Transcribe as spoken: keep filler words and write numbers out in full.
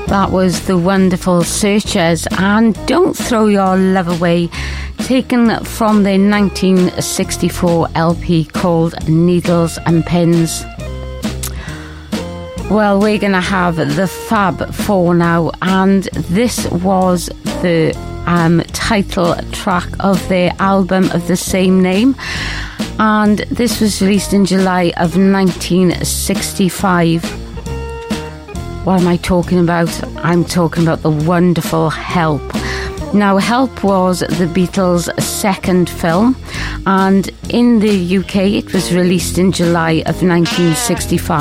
That was the wonderful Searchers and Don't Throw Your Love Away, taken from their nineteen sixty-four L P called Needles and Pins. Well, we're going to have the Fab Four now, and this was the um, title track of their album of the same name, and this was released in July of nineteen sixty-five. What am I talking about? I'm talking about the wonderful Help. Now, Help was the Beatles' second film, and in the U K it was released in July of nineteen sixty-five.